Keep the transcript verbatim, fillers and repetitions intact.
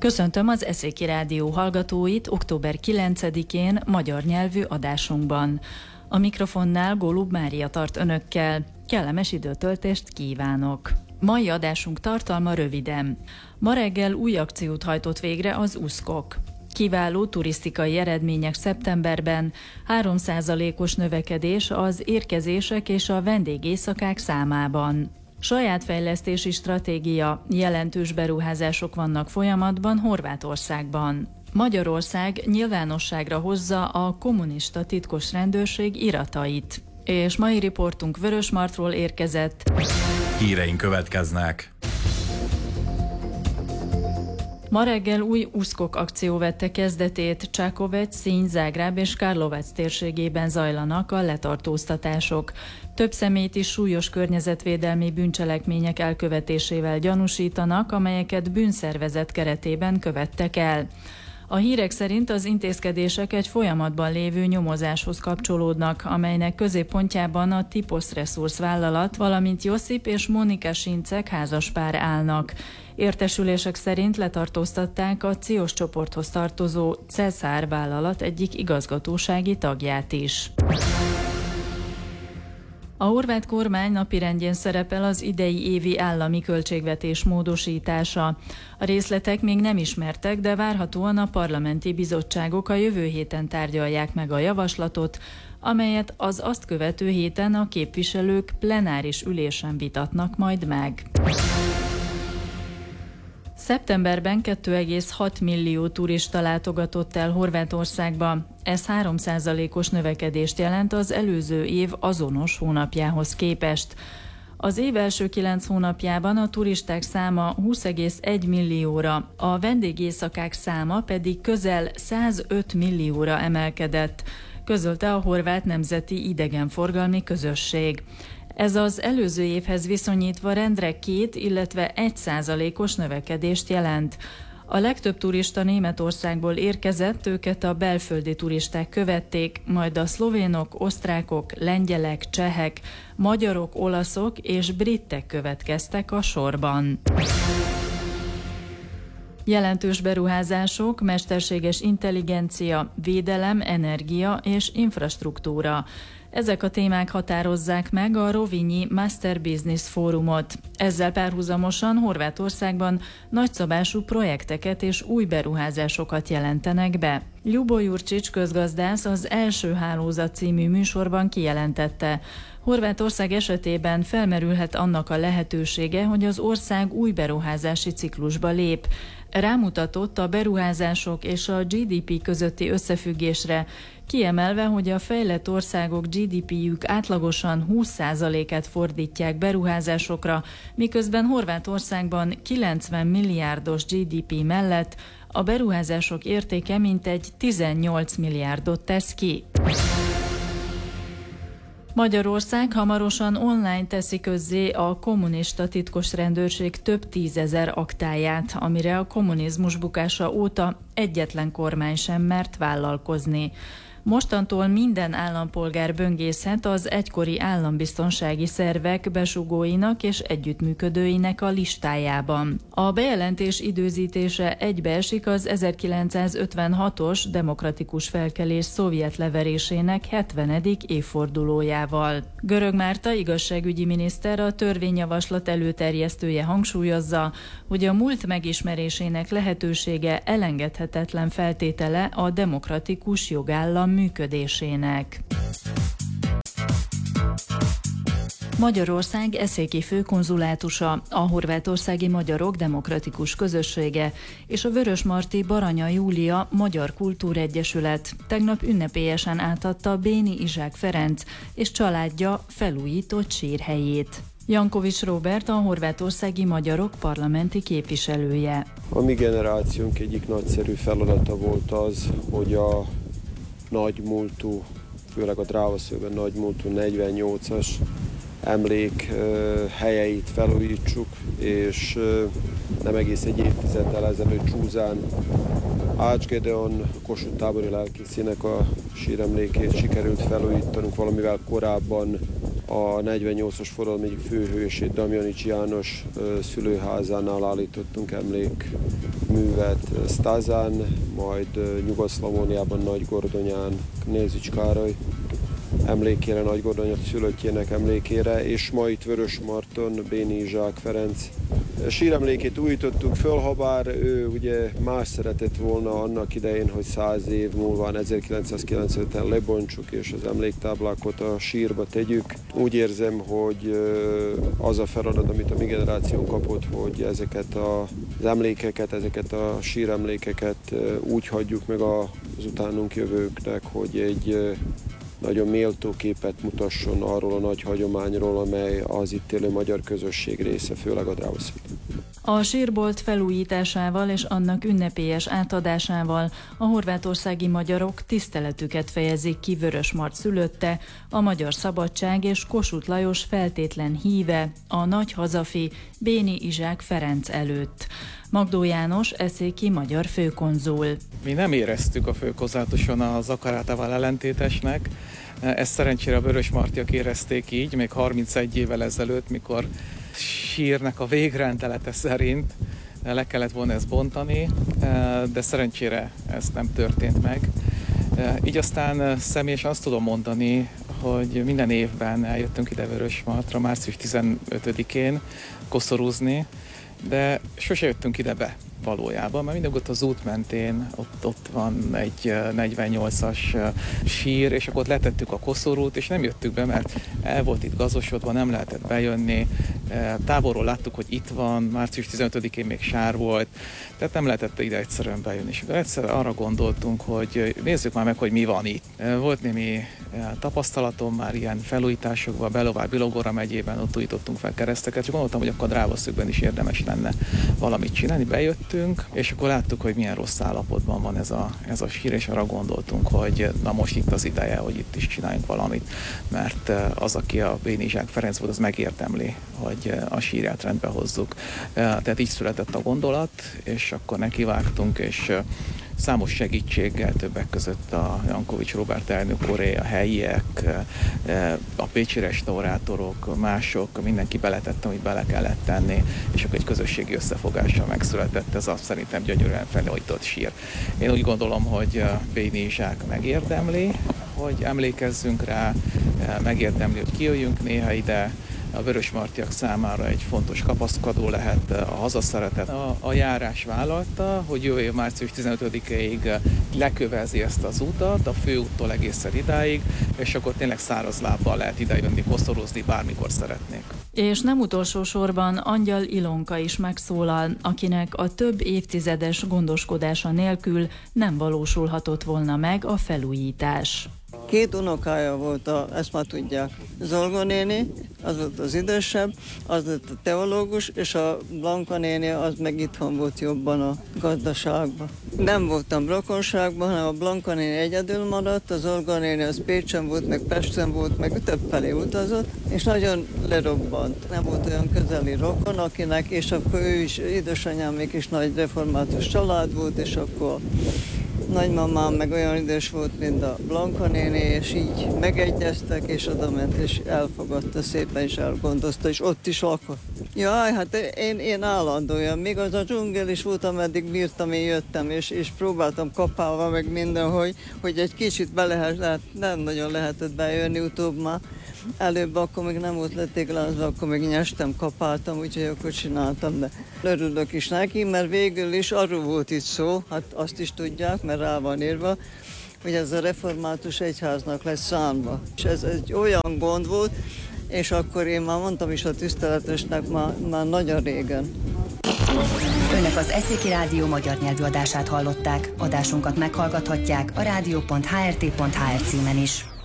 Köszöntöm az Eszéki Rádió hallgatóit október kilencedikén magyar nyelvű adásunkban. A mikrofonnál Gólub Mária tart önökkel. Kellemes időtöltést kívánok! Mai adásunk tartalma röviden. Ma reggel új akciót hajtott végre az uszkok. Kiváló turisztikai eredmények szeptemberben, három százalékos növekedés az érkezések és a vendégészakák számában. Saját fejlesztési stratégia, jelentős beruházások vannak folyamatban Horvátországban. Magyarország nyilvánosságra hozza a kommunista titkos rendőrség iratait. És mai riportunk Vörösmartról érkezett. Híreink következnek. Ma reggel új uszkok akció vette kezdetét, Čakovec, Sinj, Zágráb és Karlovac térségében zajlanak a letartóztatások. Több személyt is súlyos környezetvédelmi bűncselekmények elkövetésével gyanúsítanak, amelyeket bűnszervezet keretében követtek el. A hírek szerint az intézkedések egy folyamatban lévő nyomozáshoz kapcsolódnak, amelynek középpontjában a Tipos Resource vállalat, valamint Josip és Monika Sincek házaspár állnak. Értesülések szerint letartóztatták a Cios csoporthoz tartozó Ceszár vállalat egyik igazgatósági tagját is. A horvát kormány napirendjén szerepel az idei évi állami költségvetés módosítása. A részletek még nem ismertek, de várhatóan a parlamenti bizottságok a jövő héten tárgyalják meg a javaslatot, amelyet az azt követő héten a képviselők plenáris ülésen vitatnak majd meg. Szeptemberben két egész hat millió turista látogatott el Horvátországba. Ez három százalékos növekedést jelent az előző év azonos hónapjához képest. Az év első kilenc hónapjában a turisták száma húsz egész egy millióra, a vendégészakák száma pedig közel százöt millióra emelkedett, közölte a Horvát Nemzeti Idegenforgalmi Közösség. Ez az előző évhez viszonyítva rendre két, illetve egy százalékos növekedést jelent. A legtöbb turista Németországból érkezett, őket a belföldi turisták követték, majd a szlovénok, osztrákok, lengyelek, csehek, magyarok, olaszok és britek következtek a sorban. Jelentős beruházások, mesterséges intelligencia, védelem, energia és infrastruktúra. Ezek a témák határozzák meg a Rovinyi Master Business Fórumot. Ezzel párhuzamosan Horvátországban nagyszabású projekteket és új beruházásokat jelentenek be. Ljubo Jurčić közgazdász az Első Hálózat című műsorban kijelentette: Horvátország esetében felmerülhet annak a lehetősége, hogy az ország új beruházási ciklusba lép. Rámutatott a beruházások és a gé dé pé közötti összefüggésre, kiemelve, hogy a fejlett országok gé dé péjük átlagosan húsz százalékát fordítják beruházásokra, miközben Horvátországban kilencven milliárdos gé dé pé mellett a beruházások értéke mintegy tizennyolc milliárdot tesz ki. Magyarország hamarosan online teszi közzé a kommunista titkos rendőrség több tízezer aktáját, amire a kommunizmus bukása óta egyetlen kormány sem mert vállalkozni. Mostantól minden állampolgár böngészhet az egykori állambiztonsági szervek besugóinak és együttműködőinek a listájában. A bejelentés időzítése egybeesik az ezerkilencszázötvenhatos demokratikus felkelés szovjet leverésének hetvenedik évfordulójával. Görög Márta igazságügyi miniszter, a törvényjavaslat előterjesztője hangsúlyozza, hogy a múlt megismerésének lehetősége elengedhetetlen feltétele a demokratikus jogállam működésének. Magyarország eszéki főkonzulátusa, a horvátországi magyarok demokratikus közössége és a vörösmarty Baranya Júlia Magyar Kultúregyesület tegnap ünnepélyesen átadta Béni Izsák Ferenc és családja felújított sírhelyét. Jankovics Róbert, a horvátországi magyarok parlamenti képviselője. A mi generációnk egyik nagyszerű feladata volt az, hogy a nagy múltú, főleg a Drávaszőben nagy múltú negyvennyolcas emlék helyeit felújítsuk, és nem egész egy évtizeddel ezelőtt Csúzán Ács Gedeon Kossuth tábori lelkészének a síremlékét sikerült felújítanunk, valamivel korábban a negyvennyolcas forradalom egyik főhősét, Damjanics János szülőházánál állítottunk emlékművet Stazán, majd Nyugat-Szlavóniában Nagygordonyán Knézics Károly emlékére, Nagygordonya szülöttjének emlékére, és ma itt Vörösmarton Béni Izsák Ferenc síremlékét újítottuk föl, habár ő ugye más szeretett volna annak idején, hogy száz év múlva ezerkilencszázkilencvenöten lebontsuk és az emléktáblákat a sírba tegyük. Úgy érzem, hogy az a feladat, amit a mi generáción kapott, hogy ezeket az emlékeket, ezeket a síremlékeket úgy hagyjuk meg az utánunk jövőknek, hogy egy nagyon méltó képet mutasson arról a nagy hagyományról, amely az itt élő magyar közösség része, főleg a Dráva-szigeten. A sírbolt felújításával és annak ünnepélyes átadásával a horvátországi magyarok tiszteletüket fejezik ki Vörösmart szülötte, a magyar szabadság és Kossuth Lajos feltétlen híve, a nagy hazafi Béni Izsák Ferenc előtt. Magdó János eszéki magyar főkonzul. Mi nem éreztük a főkonzulátuson az akarátával ellentétesnek. Ezt szerencsére a vörösmartiak érezték így, még harmincegy évvel ezelőtt, mikor sírnek a végrendelete szerint le kellett volna ezt bontani, de szerencsére ez nem történt meg. Így aztán személyesen azt tudom mondani, hogy minden évben eljöttünk ide Vörösmartra március tizenötödikén koszorúzni, de sose jöttünk ide be valójában, mert mindig ott az út mentén, ott, ott van egy negyvennyolcas sír, és akkor ott letettük a koszorút, és nem jöttük be, mert el volt itt gazosodva, nem lehetett bejönni. Távolról láttuk, hogy itt van, március tizenötödikén még sár volt, tehát nem lehetett ide egyszerűen bejönni. És akkor egyszer arra gondoltunk, hogy nézzük már meg, hogy mi van itt. Volt némi tapasztalatom már ilyen felújításokban, Belovár-Bilogora megyében, ott újítottunk fel kereszteket, és gondoltam, hogy akkor a Dráva-szögben is érdemes lenne valamit csinálni. Bejöttünk, és akkor láttuk, hogy milyen rossz állapotban van ez a, ez a sír, és arra gondoltunk, hogy na most itt az ideje, hogy itt is csináljunk valamit, mert az, aki a Béni Izsák Ferenc volt, az megérdemli, hogy a sírját rendbe hozzuk. Tehát így született a gondolat, és akkor nekivágtunk, és számos segítséggel, többek között a Jankovics Róbert elnök úré, a helyiek, a pécsi restaurátorok, mások, mindenki beletett, amit bele kellett tenni, és akkor egy közösségi összefogással megszületett ez a szerintem gyönyörűen felújított sír. Én úgy gondolom, hogy Béni Izsák megérdemli, hogy emlékezzünk rá, megérdemli, hogy kijöjjünk néha ide. A vörösmartiak számára egy fontos kapaszkodó lehet a hazaszeretet. A, a járás vállalta, hogy jövő év március tizenötödikéig lekövezi ezt az utat, a főúttól egészen idáig, és akkor tényleg száraz lábbal lehet idejönni, koszorúzni, bármikor szeretnék. És nem utolsó sorban Angyal Ilonka is megszólal, akinek a több évtizedes gondoskodása nélkül nem valósulhatott volna meg a felújítás. Két unokája volt, a, ezt már tudják. Zolga néni, az volt az idősebb, az volt a teológus, és a Blanka néni az meg itthon volt jobban a gazdaságban. Nem voltam rokonságban, hanem a Blanka néni egyedül maradt, a Zolga néni az Pécsen volt, meg Pesten volt, meg több felé utazott, és nagyon lerobbant. Nem volt olyan közeli rokon, akinek, és akkor ő is, édesanyám még is nagy református család volt, és akkor nagymamám meg olyan idős volt, mint a Blanka néni, és így megegyeztek, és oda ment, és elfogadta szépen, és elgondozta, és ott is lakott. Jaj, hát én, én állandóan, még az a dzsungel is volt, ameddig bírtam, én jöttem, és, és próbáltam kapálva, meg minden, hogy, hogy egy kicsit be lehet, lehet, nem nagyon lehetett bejönni, utóbb már. Előbb akkor még nem volt letéglázva, akkor még nyestem, kapáltam, úgyhogy akkor csináltam, de örülök is neki, mert végül is arról volt itt szó, hát azt is tudják, mert rá van írva, hogy ez a református egyháznak lesz számva. És ez egy olyan gond volt, és akkor én már mondtam is a tiszteletesnek már, már nagyon régen. Önök az Eszéki Rádió magyar nyelvű adását hallották. Adásunkat meghallgathatják a rádió pont h r t pont h r címen is.